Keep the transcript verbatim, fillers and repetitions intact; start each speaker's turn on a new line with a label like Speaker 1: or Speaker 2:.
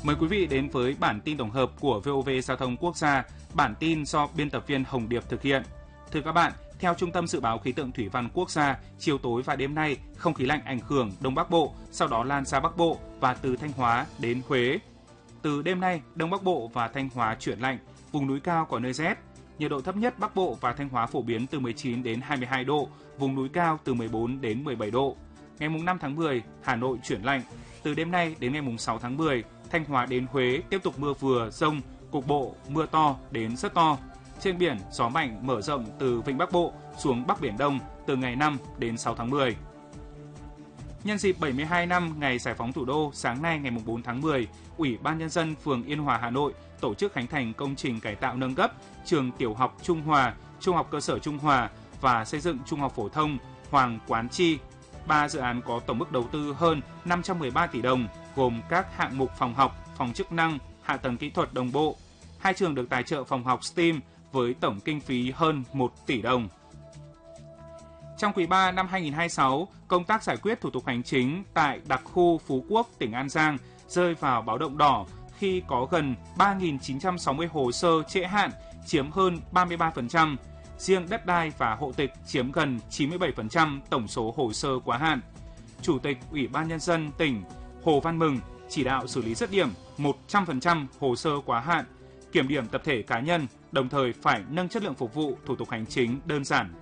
Speaker 1: Mời quý vị đến với bản tin tổng hợp của vê o vê Giao thông Quốc gia, bản tin do biên tập viên Hồng Điệp thực hiện. Thưa các bạn, theo Trung tâm Dự báo Khí tượng Thủy văn Quốc gia, chiều tối và đêm nay, không khí lạnh ảnh hưởng Đông Bắc Bộ, sau đó lan ra Bắc Bộ và từ Thanh Hóa đến Huế. Từ đêm nay, Đông Bắc Bộ và Thanh Hóa chuyển lạnh, vùng núi cao có nơi rét. Nhiệt độ thấp nhất Bắc Bộ và Thanh Hóa phổ biến từ mười chín đến hai mươi hai độ, vùng núi cao từ mười bốn đến mười bảy độ. Ngày năm tháng mười, Hà Nội chuyển lạnh. Từ đêm nay đến ngày sáu tháng mười, Thanh Hóa đến Huế tiếp tục mưa vừa, dông, cục bộ mưa to đến rất to. Trên biển, gió mạnh mở rộng từ Vịnh Bắc Bộ xuống Bắc Biển Đông từ ngày năm đến sáu tháng mười. Nhân dịp bảy mươi hai năm ngày giải phóng thủ đô, sáng nay ngày bốn tháng mười, Ủy ban Nhân dân phường Yên Hòa, Hà Nội tổ chức khánh thành công trình cải tạo nâng cấp trường tiểu học Trung Hòa, Trung học cơ sở Trung Hòa và xây dựng Trung học phổ thông Hoàng Quán Chi. Ba dự án có tổng mức đầu tư hơn năm trăm mười ba tỷ đồng, gồm các hạng mục phòng học, phòng chức năng, hạ tầng kỹ thuật đồng bộ. Hai trường được tài trợ phòng học STEAM với tổng kinh phí hơn một tỷ đồng. Trong quý ba năm hai nghìn không trăm hai mươi sáu, công tác giải quyết thủ tục hành chính tại đặc khu Phú Quốc, tỉnh An Giang rơi vào báo động đỏ khi có gần ba nghìn chín trăm sáu mươi hồ sơ trễ hạn, chiếm hơn ba mươi ba phần trăm. Riêng đất đai và hộ tịch chiếm gần chín mươi bảy phần trăm tổng số hồ sơ quá hạn. Chủ tịch Ủy ban Nhân dân tỉnh Hồ Văn Mừng chỉ đạo xử lý dứt điểm một trăm phần trăm hồ sơ quá hạn, kiểm điểm tập thể cá nhân, đồng thời phải nâng chất lượng phục vụ thủ tục hành chính đơn giản,